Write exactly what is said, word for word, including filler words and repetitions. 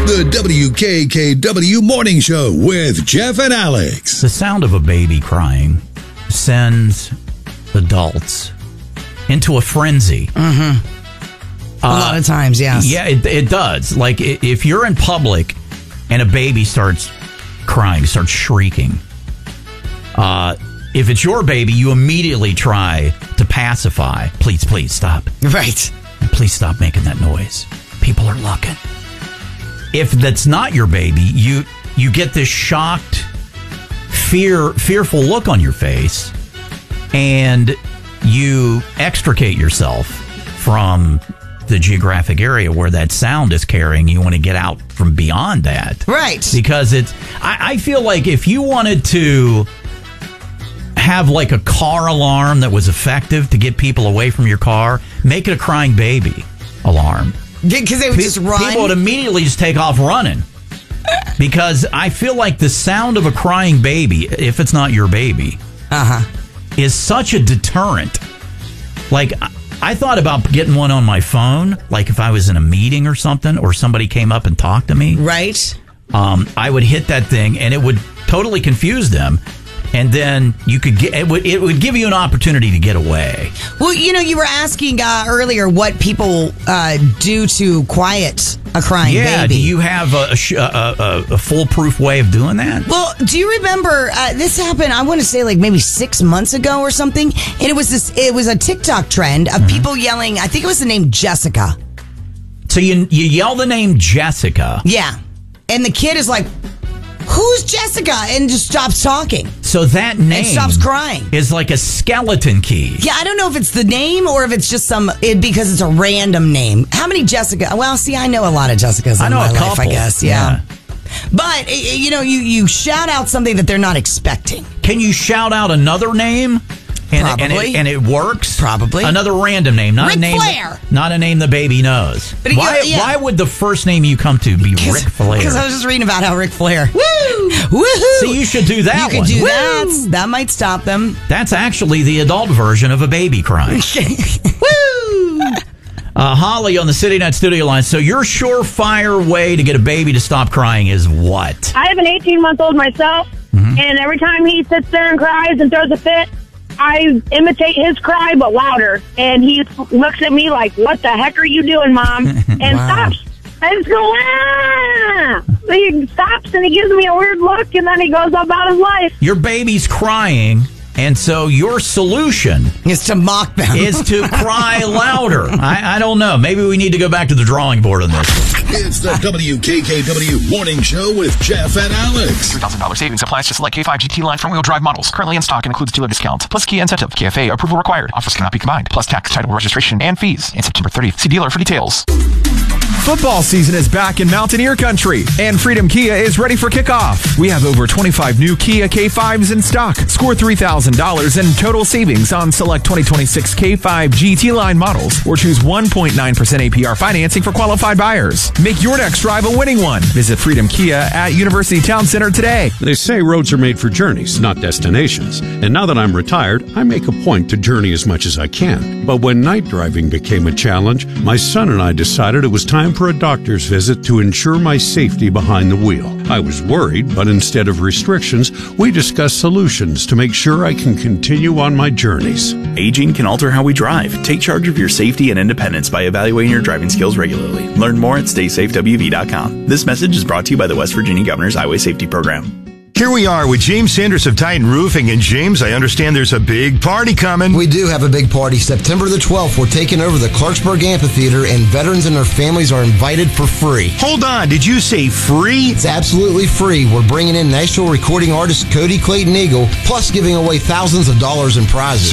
The W K K W Morning Show with Jeff and Alex. The sound of a baby crying sends adults into a frenzy. Mm-hmm. A Uh, lot of times, yes. Yeah, it, it does. Like, i- if you're in public and a baby starts crying, starts shrieking, uh, if it's your baby, you immediately try to pacify. Please, please stop. Right. Please stop making that noise. People are looking. If that's not your baby, you you get this shocked, fear, fearful look on your face, and you extricate yourself from the geographic area where that sound is carrying. You want to get out from beyond that. Right. Because it's, I, I feel like if you wanted to have like a car alarm that was effective to get people away from your car, make it a crying baby alarm. Because they would Pe- just run. People would immediately just take off running. Because I feel like the sound of a crying baby, if it's not your baby, uh-huh. is such a deterrent. Like, I, I thought about getting one on my phone, like if I was in a meeting or something, or somebody came up and talked to me. Right. Um, I would hit that thing, and it would totally confuse them. And then you could get it would, it would give you an opportunity to get away. Well, you know, you were asking uh, earlier what people uh, do to quiet a crying yeah, baby. do you have a, a, sh- a, a, a foolproof way of doing that? Well, do you remember uh, this happened? I want to say like maybe six months ago or something, and it was this. It was a TikTok trend of mm-hmm. people yelling. I think it was the name Jessica. So you you yell the name Jessica. Yeah, and the kid is like, "Who's Jessica?" and just stops talking. So that name and stops crying. Is like a skeleton key. Yeah, I don't know if it's the name or if it's just some it, because it's a random name. How many Jessica? Well, see, I know a lot of Jessicas in I know my a couple. life, I guess. Yeah. yeah. But you know, you you shout out something that they're not expecting. Can you shout out another name? And, Probably. And it, and it works? Probably. Another random name. Not Ric a name Flair. Not a name the baby knows. But why, yeah. why would the first name you come to be Ric Flair? Because I was just reading about how Ric Flair. Woo! Woohoo! So you should do that You could one. do Woo! that. That might stop them. That's actually the adult version of a baby crying. Woo! Uh, Holly on the City Net studio line. So your surefire way to get a baby to stop crying is what? I have an eighteen-month-old myself, mm-hmm. and every time he sits there and cries and throws a fit, I imitate his cry, but louder. And he looks at me like, "What the heck are you doing, Mom?" And Wow. stops. I just go, "Ah!" He stops, and he gives me a weird look, and then he goes about his life. Your baby's crying, and so your solution is to mock them. is to cry louder. I, I don't know. Maybe we need to go back to the drawing board on this. It's the W K K W Morning Show with Jeff and Alex. three thousand dollars savings applies to select K five G T line front-wheel drive models. Currently in stock and includes dealer discount. Plus key incentive. K F A approval required. Offers cannot be combined. Plus tax, title, registration, and fees. And September thirtieth. See dealer for details. Football season is back in Mountaineer Country, and Freedom Kia is ready for kickoff. We have over twenty-five new Kia K fives in stock. Score three thousand dollars in total savings on select twenty twenty-six K five G T line models, or choose one point nine percent A P R financing for qualified buyers. Make your next drive a winning one. Visit Freedom Kia at University Town Center today. They say roads are made for journeys, not destinations. And now that I'm retired, I make a point to journey as much as I can. But when night driving became a challenge, my son and I decided it was time for a doctor's visit to ensure my safety behind the wheel. I was worried, but instead of restrictions, we discussed solutions to make sure I can continue on my journeys. Aging can alter how we drive. Take charge of your safety and independence by evaluating your driving skills regularly. Learn more at stay safe W V dot com. This message is brought to you by the West Virginia Governor's Highway Safety Program. Here we are with James Sanders of Titan Roofing. And James, I understand there's a big party coming. We do have a big party. September the twelfth, we're taking over the Clarksburg Amphitheater, and veterans and their families are invited for free. Hold on, did you say free? It's absolutely free. We're bringing in national recording artist Cody Clayton Eagle, plus giving away thousands of dollars in prizes.